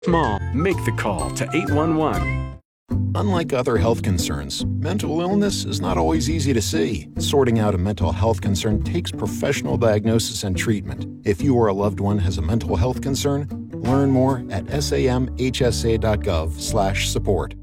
Small, make the call to 811. Unlike other health concerns, mental illness is not always easy to see. Sorting out a mental health concern takes professional diagnosis and treatment. If you or a loved one has a mental health concern, learn more at samhsa.gov/support.